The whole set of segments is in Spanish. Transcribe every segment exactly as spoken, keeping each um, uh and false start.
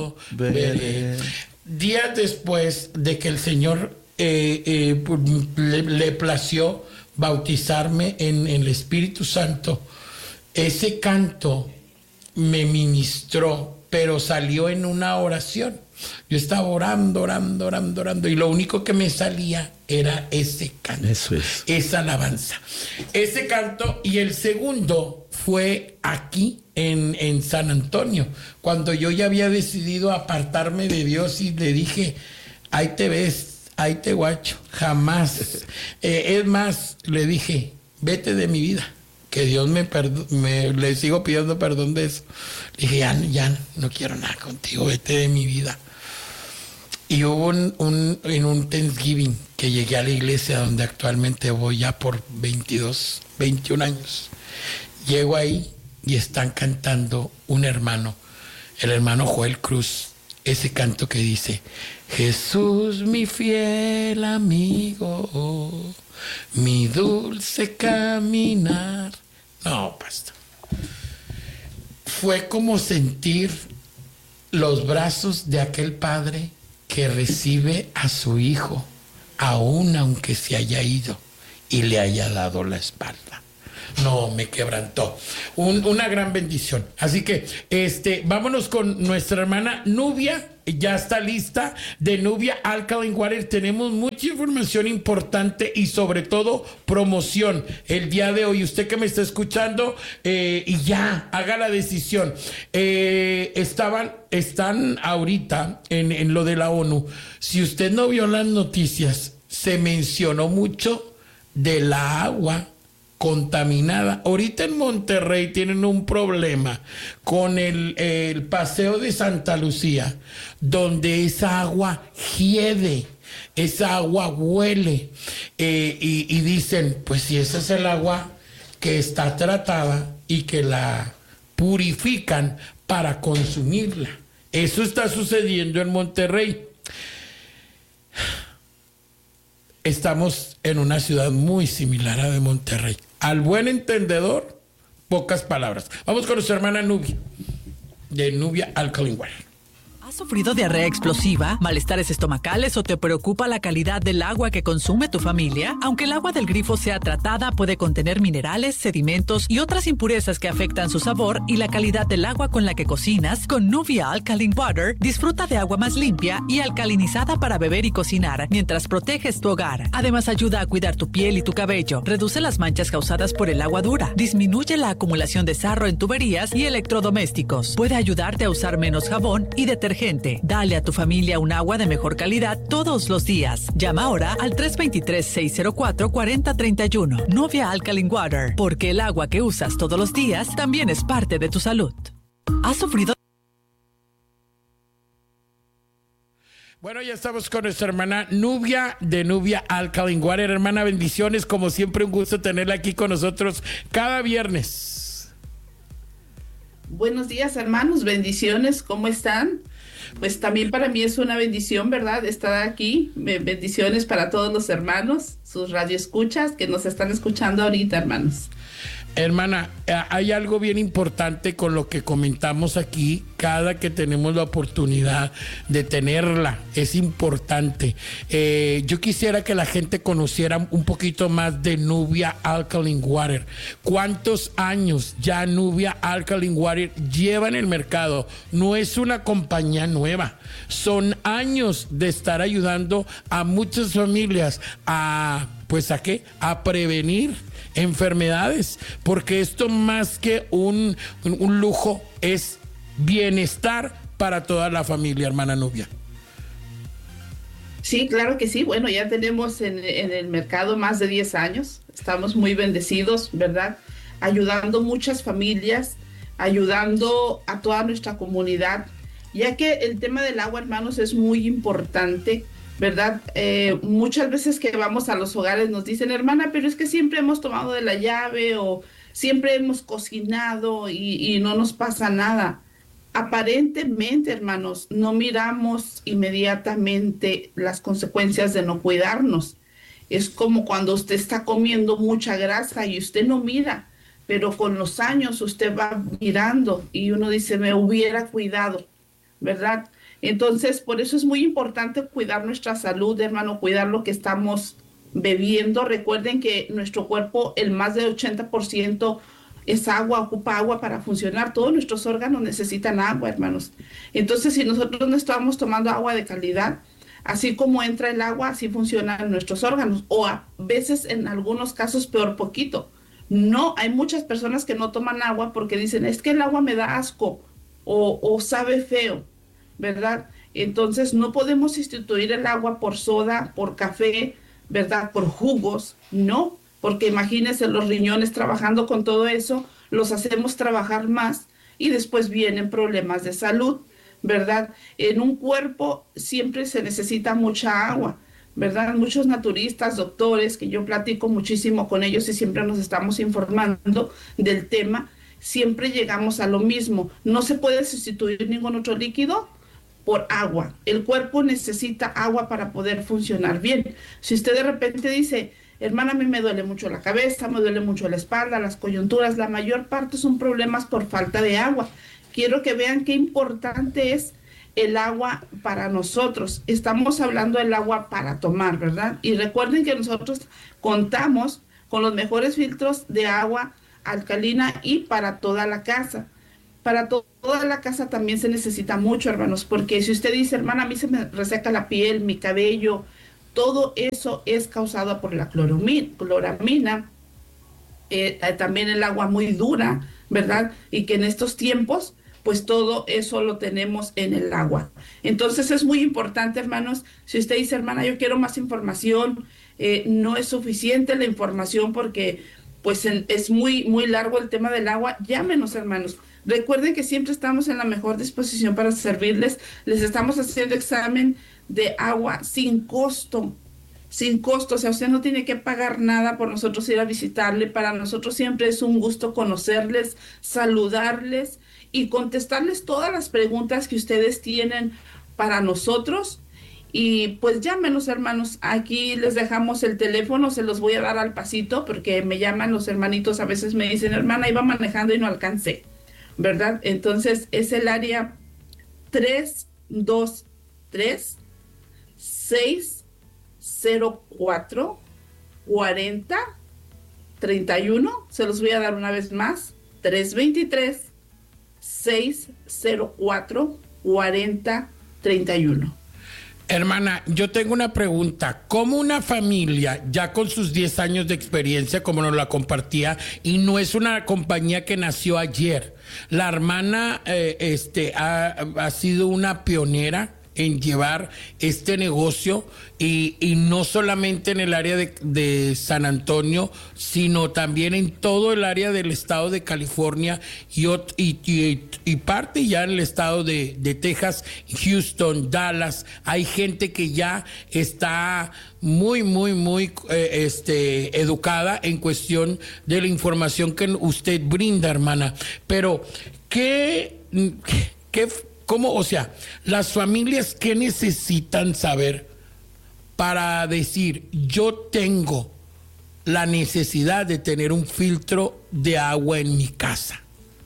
yo veré. Días después de que el Señor eh, eh, le, le plació bautizarme en, en el Espíritu Santo, ese canto me ministró, pero salió en una oración. Yo estaba orando, orando, orando, orando, y lo único que me salía era ese canto. Eso es. Esa alabanza. Ese canto, y el segundo fue aquí en, en San Antonio, cuando yo ya había decidido apartarme de Dios y le dije, ahí te ves, ahí te guacho, jamás. Eh, es más, le dije, vete de mi vida. Que Dios me, perdo- me le sigo pidiendo perdón de eso. Le dije, ya, ya no quiero nada contigo, vete de mi vida. Y hubo un, un, en un Thanksgiving que llegué a la iglesia donde actualmente voy ya por veintidós, veintiún años. Llego ahí y están cantando un hermano, el hermano Joel Cruz, ese canto que dice, Jesús mi fiel amigo, mi dulce caminar. No, pastor. Fue como sentir los brazos de aquel padre que recibe a su hijo, aun aunque se haya ido y le haya dado la espalda. No, me quebrantó. Un, una gran bendición. Así que, este, vámonos con nuestra hermana Nubia. Ya está lista de Nubia Alkaline Water. Tenemos mucha información importante y sobre todo promoción el día de hoy. Usted que me está escuchando, eh, y ya, haga la decisión. Eh, estaban, están ahorita en, en lo de la ONU. Si usted no vio las noticias, se mencionó mucho de la agua contaminada. Ahorita en Monterrey tienen un problema con el, el paseo de Santa Lucía, donde esa agua hiede, esa agua huele, eh, y, y dicen, pues si ese es el agua que está tratada y que la purifican para consumirla. Eso está sucediendo en Monterrey. Estamos en una ciudad muy similar a la de Monterrey. Al buen entendedor, pocas palabras. Vamos con nuestra hermana Nubia, de Nubia Alkaline Water. ¿Has sufrido diarrea explosiva, malestares estomacales o te preocupa la calidad del agua que consume tu familia? Aunque el agua del grifo sea tratada, puede contener minerales, sedimentos y otras impurezas que afectan su sabor y la calidad del agua con la que cocinas. Con Nubia Alkaline Water, disfruta de agua más limpia y alcalinizada para beber y cocinar, mientras proteges tu hogar. Además, ayuda a cuidar tu piel y tu cabello, reduce las manchas causadas por el agua dura, disminuye la acumulación de sarro en tuberías y electrodomésticos. Puede ayudarte a usar menos jabón y detergente. Dale a tu familia un agua de mejor calidad todos los días. Llama ahora al tres dos tres, seis cero cuatro, cuatro cero tres uno. Nubia Alkaline Water, porque el agua que usas todos los días también es parte de tu salud. ¿Has sufrido? Bueno, ya estamos con nuestra hermana Nubia de Nubia Alkaline Water. Hermana, bendiciones. Como siempre, un gusto tenerla aquí con nosotros cada viernes. Buenos días, hermanos. Bendiciones. ¿Cómo están? Pues también para mí es una bendición, ¿verdad?, estar aquí. Bendiciones para todos los hermanos, sus radioescuchas que nos están escuchando ahorita, hermanos. Hermana, hay algo bien importante con lo que comentamos aquí cada que tenemos la oportunidad de tenerla. Es importante. Eh, yo quisiera que la gente conociera un poquito más de Nubia Alkaline Water. ¿Cuántos años ya Nubia Alkaline Water lleva en el mercado? No es una compañía nueva. Son años de estar ayudando a muchas familias a, pues, ¿a qué? A prevenir enfermedades, porque esto más que un, un, un lujo es bienestar para toda la familia, hermana Nubia. Sí, claro que sí. Bueno, ya tenemos en, en el mercado más de diez años. Estamos muy bendecidos, ¿verdad? Ayudando muchas familias, ayudando a toda nuestra comunidad, ya que el tema del agua, hermanos, es muy importante, ¿verdad? Eh, muchas veces que vamos a los hogares nos dicen, hermana, pero es que siempre hemos tomado de la llave o siempre hemos cocinado y, y no nos pasa nada. Aparentemente, hermanos, no miramos inmediatamente las consecuencias de no cuidarnos. Es como cuando usted está comiendo mucha grasa y usted no mira, pero con los años usted va mirando y uno dice, me hubiera cuidado, ¿verdad? Entonces, por eso es muy importante cuidar nuestra salud, hermano, cuidar lo que estamos bebiendo. Recuerden que nuestro cuerpo, el más del ochenta por ciento es agua, ocupa agua para funcionar. Todos nuestros órganos necesitan agua, hermanos. Entonces, si nosotros no estamos tomando agua de calidad, así como entra el agua, así funcionan nuestros órganos. O a veces, en algunos casos, peor poquito. No, hay muchas personas que no toman agua porque dicen, es que el agua me da asco o, o sabe feo, ¿verdad? Entonces, no podemos sustituir el agua por soda, por café, ¿verdad? Por jugos, no, porque imagínense los riñones trabajando con todo eso, los hacemos trabajar más y después vienen problemas de salud, ¿verdad? En un cuerpo siempre se necesita mucha agua, ¿verdad? Muchos naturistas, doctores, que yo platico muchísimo con ellos y siempre nos estamos informando del tema, siempre llegamos a lo mismo, no se puede sustituir ningún otro líquido por agua. El cuerpo necesita agua para poder funcionar bien. Si usted de repente dice, hermana, a mí me duele mucho la cabeza, me duele mucho la espalda, las coyunturas, la mayor parte son problemas por falta de agua. Quiero que vean qué importante es el agua para nosotros. Estamos hablando del agua para tomar, ¿verdad? Y recuerden que nosotros contamos con los mejores filtros de agua alcalina y para toda la casa. Para to toda la casa también se necesita mucho, hermanos, porque si usted dice, hermana, a mí se me reseca la piel, mi cabello, todo eso es causado por la cloramina, eh, también el agua muy dura, ¿verdad? Y que en estos tiempos, pues todo eso lo tenemos en el agua. Entonces es muy importante, hermanos, si usted dice, hermana, yo quiero más información, eh, no es suficiente la información porque pues en, es muy, muy largo el tema del agua, llámenos, hermanos. Recuerden que siempre estamos en la mejor disposición para servirles. Les estamos haciendo examen de agua sin costo, sin costo. O sea, usted no tiene que pagar nada por nosotros ir a visitarle. Para nosotros siempre es un gusto conocerles, saludarles y contestarles todas las preguntas que ustedes tienen para nosotros. Y pues llámenos, hermanos. Aquí les dejamos el teléfono, se los voy a dar al pasito porque me llaman los hermanitos. A veces me dicen, hermana, iba manejando y no alcancé, ¿verdad? Entonces es el área tres dos tres, seis cero cuatro, cuarenta, treinta y uno. Se los voy a dar una vez más. tres dos tres, seis cero cuatro, cuarenta, treinta y uno. Hermana, yo tengo una pregunta. ¿Cómo una familia, ya con sus diez años de experiencia, como nos la compartía, y no es una compañía que nació ayer, la hermana eh, este, ha, ha sido una pionera en llevar este negocio y, y no solamente en el área de, de San Antonio, sino también en todo el área del estado de California y, y, y, y parte ya en el estado de, de Texas, Houston, Dallas. Hay gente que ya está muy, muy, muy eh, este, educada en cuestión de la información que usted brinda, hermana. Pero, ¿qué, qué ¿Cómo? O sea, las familias, ¿qué necesitan saber para decir, yo tengo la necesidad de tener un filtro de agua en mi casa?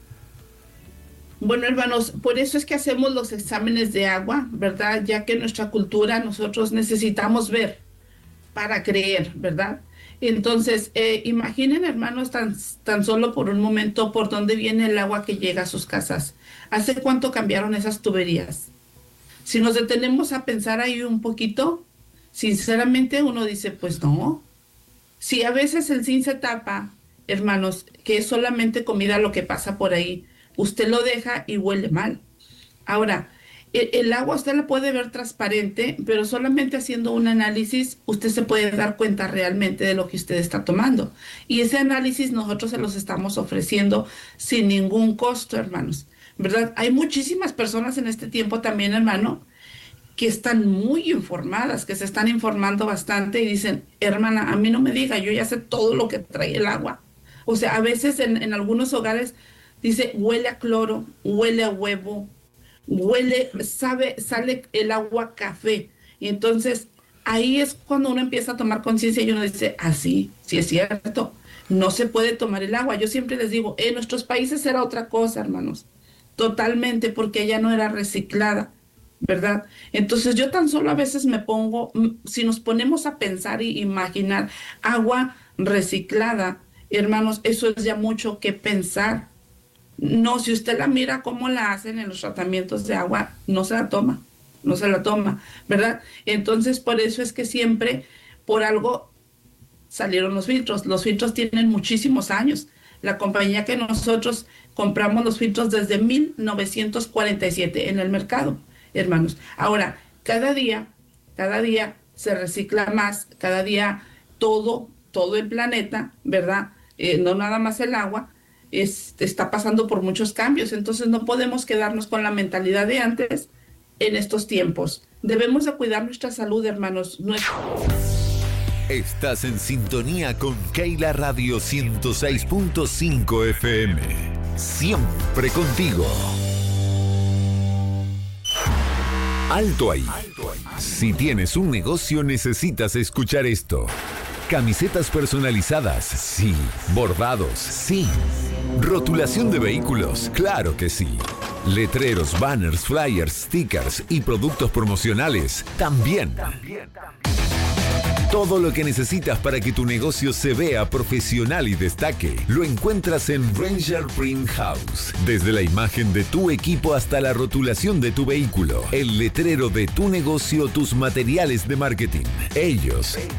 Bueno, hermanos, por eso es que hacemos los exámenes de agua, ¿verdad? Ya que en nuestra cultura nosotros necesitamos ver para creer, ¿verdad? Entonces, eh, imaginen, hermanos, tan, tan solo por un momento por dónde viene el agua que llega a sus casas. ¿Hace cuánto cambiaron esas tuberías? Si nos detenemos a pensar ahí un poquito, sinceramente uno dice, pues no. Si a veces el zinc se tapa, hermanos, que es solamente comida lo que pasa por ahí, usted lo deja y huele mal. Ahora, el, el agua usted la puede ver transparente, pero solamente haciendo un análisis usted se puede dar cuenta realmente de lo que usted está tomando. Y ese análisis nosotros se los estamos ofreciendo sin ningún costo, hermanos, ¿verdad? Hay muchísimas personas en este tiempo también, hermano, que están muy informadas, que se están informando bastante y dicen, hermana, a mí no me diga, yo ya sé todo lo que trae el agua. O sea, a veces en, en algunos hogares dice, huele a cloro, huele a huevo, huele, sabe, sale el agua café. Y entonces ahí es cuando uno empieza a tomar conciencia y uno dice, ah, sí, sí es cierto, no se puede tomar el agua. Yo siempre les digo, en nuestros países era otra cosa, hermanos, totalmente, porque ella no era reciclada. ¿verdad? Entonces yo tan solo a veces me pongo, si nos ponemos a pensar y imaginar agua reciclada, hermanos, eso es ya mucho que pensar. No, si usted la mira cómo la hacen en los tratamientos de agua, no se la toma, no se la toma, ¿verdad? Entonces por eso es que siempre, por algo, salieron los filtros. Los filtros tienen muchísimos años. La compañía que nosotros compramos los filtros desde mil novecientos cuarenta y siete en el mercado, hermanos. Ahora, cada día, cada día se recicla más, cada día todo, todo el planeta, ¿verdad? Eh, no nada más el agua, es, está pasando por muchos cambios. Entonces no podemos quedarnos con la mentalidad de antes en estos tiempos. Debemos de cuidar nuestra salud, hermanos. Nuestra... Estás en sintonía con Keila Radio ciento seis punto cinco F M. Siempre contigo. Alto ahí. Si tienes un negocio, necesitas escuchar esto. Camisetas personalizadas, sí. Bordados, sí. Rotulación de vehículos, claro que sí. Letreros, banners, flyers, stickers y productos promocionales, también. Todo lo que necesitas para que tu negocio se vea profesional y destaque, lo encuentras en Ranger Print House. Desde la imagen de tu equipo hasta la rotulación de tu vehículo, el letrero de tu negocio, tus materiales de marketing. Ellos